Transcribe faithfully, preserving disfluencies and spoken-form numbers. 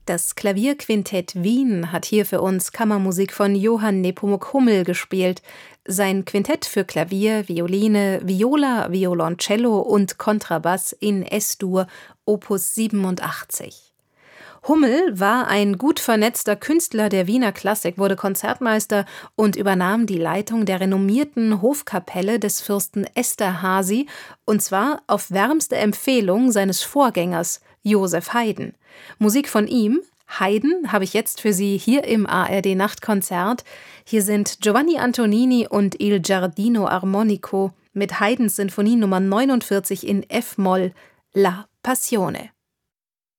Das Klavierquintett Wien hat hier für uns Kammermusik von Johann Nepomuk Hummel gespielt. Sein Quintett für Klavier, Violine, Viola, Violoncello und Kontrabass in Es-Dur, Opus siebenundachtzig. Hummel war ein gut vernetzter Künstler der Wiener Klassik, wurde Konzertmeister und übernahm die Leitung der renommierten Hofkapelle des Fürsten Esterházy, und zwar auf wärmste Empfehlung seines Vorgängers Joseph Haydn. Musik von ihm, Haydn, habe ich jetzt für Sie hier im A R D-Nachtkonzert. Hier sind Giovanni Antonini und Il Giardino Armonico mit Haydns Sinfonie Nummer neunundvierzig in F-Moll, La Passione.